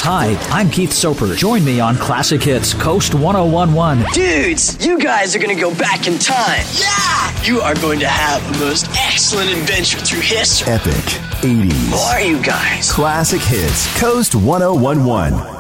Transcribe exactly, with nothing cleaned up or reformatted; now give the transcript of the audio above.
Hi, I'm Keith Soper. Join me on Classic Hits Coast one oh one point one. Dudes, you guys are going to go back in time. Yeah! You are going to have the most excellent adventure through history. Epic eighties. Who are you guys? Classic Hits Coast one oh one point one.